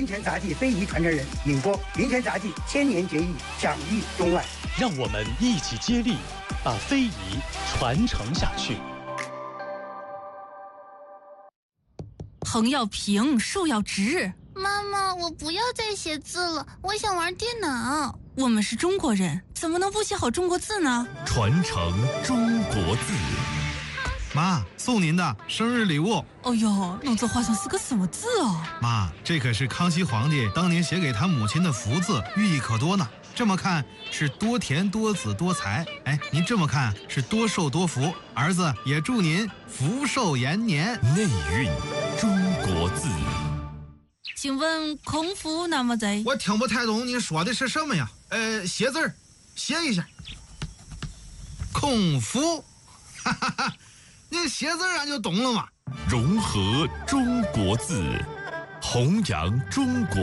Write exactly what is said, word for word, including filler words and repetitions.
泉杂技非遗传承人尹波，民权杂技千年结义，享誉中外。 让我们一起接力，把非遗传承下去。 横要平，竖要直。 妈妈，我不要再写字了，我想玩电脑。 我们是中国人，怎么能不写好中国字呢？ 传承中国字。 妈，送您的生日礼物。 哦呦，弄这画像是个什么字哦？ 妈，这可是康熙皇帝当年写给他母亲的福字，寓意可多呢。这么看是多田多子多财，哎，您这么看是多寿多福。儿子也祝您福寿延年。 内蕴中国字。 请问空腹那么在？ 我听不太懂你说的是什么呀？呃，写字儿，写一下。空腹，哈哈哈，你写字俺就懂了嘛。 融合中国字，弘扬中国